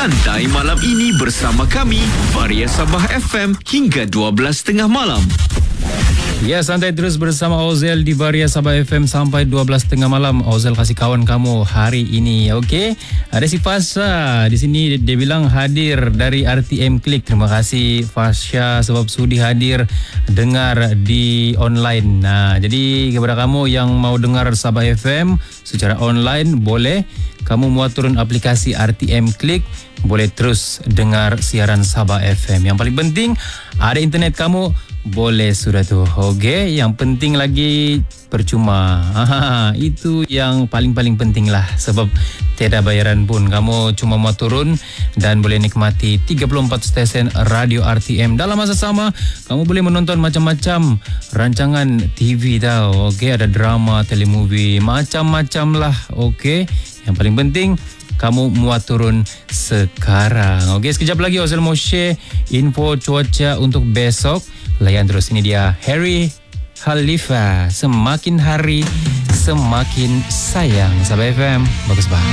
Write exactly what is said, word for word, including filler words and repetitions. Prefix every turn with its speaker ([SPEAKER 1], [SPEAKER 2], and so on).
[SPEAKER 1] Santai malam ini bersama kami, Varia Sabah F M hingga dua belas tiga puluh malam.
[SPEAKER 2] Ya, santai terus bersama Ozel di Varia Sabah F M sampai dua belas tiga puluh malam. Ozel kasih kawan kamu hari ini, okey? Ada si Fasha di sini, dia bilang hadir dari R T M Klik. Terima kasih Fasha sebab sudi hadir dengar di online. Nah, jadi kepada kamu yang mau dengar Sabah F M secara online, boleh kamu muat turun aplikasi R T M Klik, boleh terus dengar siaran Sabah F M. Yang paling penting ada internet kamu, boleh sudah tu. Okey, yang penting lagi percuma. Aha, itu yang paling-paling penting lah, sebab tiada bayaran pun. Kamu cuma mau turun dan boleh nikmati tiga puluh empat stesen radio R T M. Dalam masa sama, kamu boleh menonton macam-macam rancangan T V tau. Okey, ada drama, telemovie, macam-macam lah. Okey, yang paling penting kamu muat turun sekarang. Okey, sekejap lagi Ozel mau share info cuaca untuk besok. Layan terus, ini dia Harry Khalifa, Semakin Hari Semakin Sayang. Sabah F M, bagus bah.